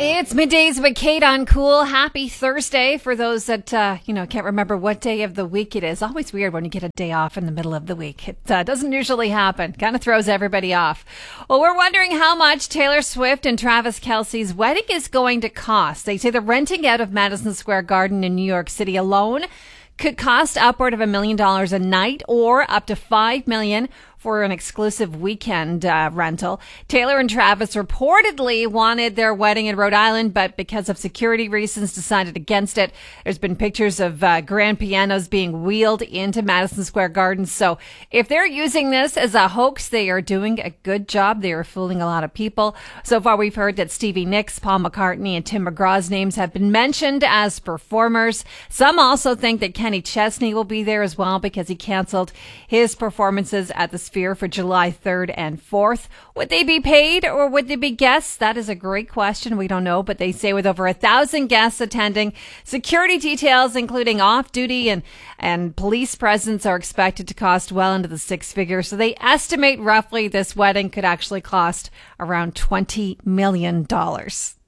It's middays with Kate on Cool. Happy Thursday for those that, can't remember what day of the week it is. Always weird when you get a day off in the middle of the week. It doesn't usually happen. Kind of throws everybody off. Well, we're wondering how much Taylor Swift and Travis Kelce's wedding is going to cost. They say the renting out of Madison Square Garden in New York City alone could cost upward of $1 million a night or up to $5 million for an exclusive weekend rental. Taylor and Travis reportedly wanted their wedding in Rhode Island, but because of security reasons decided against it. There's been pictures of grand pianos being wheeled into Madison Square Garden. So if they're using this as a hoax, they are doing a good job. They are fooling a lot of people. So far, we've heard that Stevie Nicks, Paul McCartney, and Tim McGraw's names have been mentioned as performers. Some also think that Kenny Chesney will be there as well because he canceled his performances at the Sphere for July 3rd and 4th. Would they be paid or would they be guests? That is a great question. We don't know, but they say with over 1,000 guests attending, security details, including off-duty and police presence, are expected to cost well into the six figures. So they estimate roughly this wedding could actually cost around $20 million.